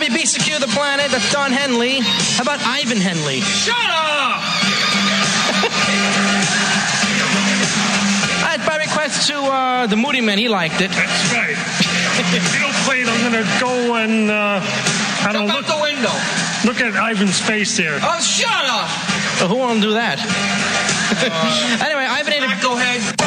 be Secure the Planet. That's Don Henley. How about Ivan Henley? Shut up! By request to the Moody Man, he liked it. That's right. If you don't play it, I'm going to go and, I don't know, Jump out the window. look at Ivan's face there. Oh, shut up! Who won't do that? Anyway, Ivan ate a... Go ahead.